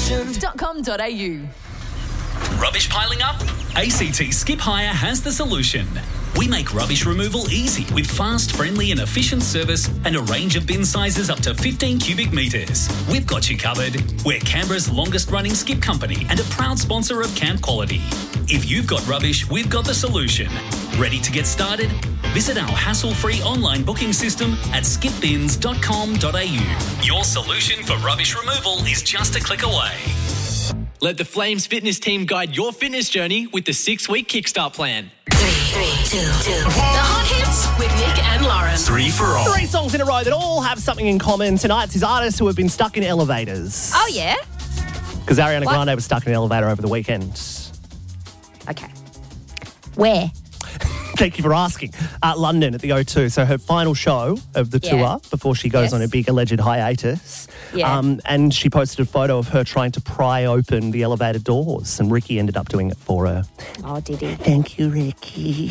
solution.com.au. Rubbish piling up? ACT Skip Hire has the solution. We make rubbish removal easy with fast, friendly and efficient service and a range of bin sizes up to 15 cubic metres. We've got you covered. We're Canberra's longest running skip company and a proud sponsor of Camp Quality. If you've got rubbish, we've got the solution. Ready to get started? Visit our hassle-free online booking system at skipbins.com.au. Your solution for rubbish removal is just a click away. Let the Flames fitness team guide your fitness journey with the 6-week Kickstart plan. 3, 2, 1. The hot hits with Nick and Lauren. 3 for all. 3 songs in a row that all have something in common. Tonight's is artists who have been stuck in elevators. Oh, yeah? Because Ariana Grande was stuck in an elevator over the weekend. Okay. Where? Thank you for asking. London at the O2. So her final show of the tour before she goes on a big alleged hiatus. Yeah. And she posted a photo of her trying to pry open the elevator doors, and Ricky ended up doing it for her. Oh, did he? Thank you, Ricky.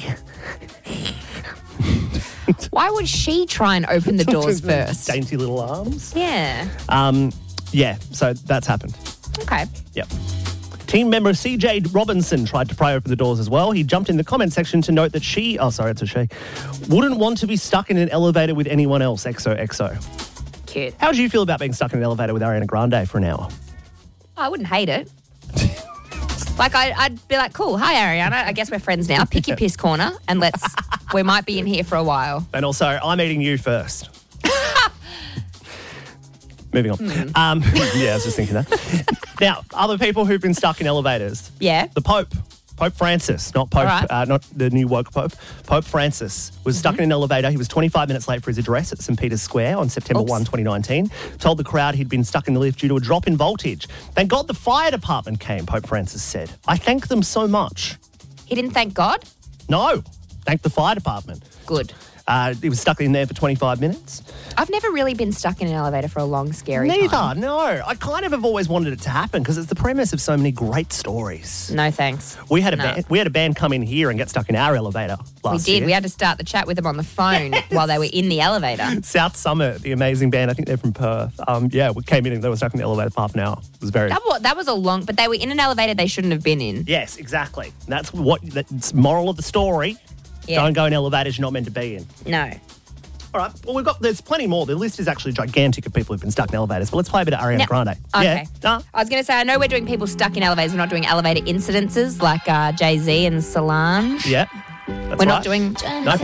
Why would she try and open the doors first? Dainty little arms. Yeah. Yeah, so that's happened. Okay. Yep. Team member CJ Robinson tried to pry open the doors as well. He jumped in the comment section to note that she, wouldn't want to be stuck in an elevator with anyone else. XOXO. Cute. How would you feel about being stuck in an elevator with Ariana Grande for an hour? I wouldn't hate it. Like, I'd be like, cool, hi, Ariana. I guess we're friends now. Pick your piss corner and we might be in here for a while. And also, I'm eating you first. Moving on. Yeah, I was just thinking that. Now, other people who've been stuck in elevators. Yeah. The Pope Francis, not Pope, not the new woke Pope. Pope Francis was stuck in an elevator. He was 25 minutes late for his address at St. Peter's Square on September 1, 2019. Told the crowd he'd been stuck in the lift due to a drop in voltage. Thank God the fire department came, Pope Francis said. I thank them so much. He didn't thank God? No, thank the fire department. Good. He was stuck in there for 25 minutes. I've never really been stuck in an elevator for a long, scary Neither, time. no. I kind of have always wanted it to happen because it's the premise of so many great stories. No, thanks. We had a band come in here and get stuck in our elevator last year. We did. We had to start the chat with them on the phone while they were in the elevator. South Summit, the amazing band. I think they're from Perth. We came in and they were stuck in the elevator for half an hour. It was very... That was a long... But they were in an elevator they shouldn't have been in. Yes, exactly. That's that's moral of the story. Yeah. Don't go in elevators you're not meant to be in. No. All right. Well, there's plenty more. The list is actually gigantic of people who've been stuck in elevators. But let's play a bit of Ariana Grande. Okay. Yeah. No? I was going to say, I know we're doing people stuck in elevators. We're not doing elevator incidences like Jay-Z and Solange. Yeah. We're not doing... No